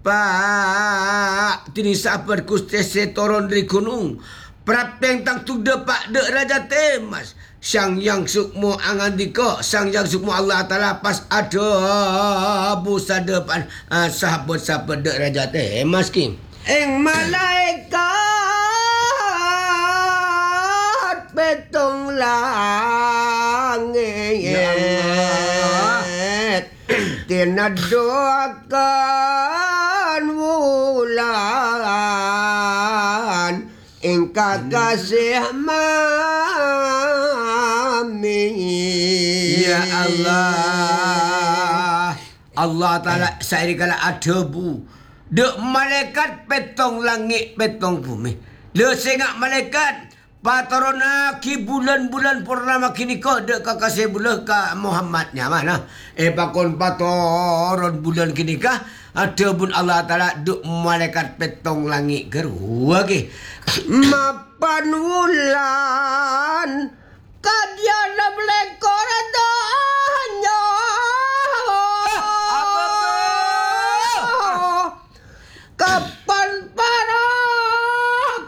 Pak tinisa perkustese toron dari gunung. Prapeng tang tu depak dek raja temas. Sang yang sukmo angan diko. Sang yang sukmo Allah Ta'ala pas ada busa depan sahabat-sahabat dek raja temas king. Eng malaikat betong langit. Ya Allah. Tina doakan wulan engkau kasih mami. Ya Allah. Allah Ta'ala saya kala ada bu. Dek malaikat petong langit petong bumi. Le sengak malaikat patorona ki bulan-bulan purnama kini ko dek kakasih bulan ka Muhammadnya mana. Pakon patoron bulan kini kah ada pun Allah Ta'ala duk malaikat petong langit gerua ke. Mapan wulan kadiana melekor adanya. Apa?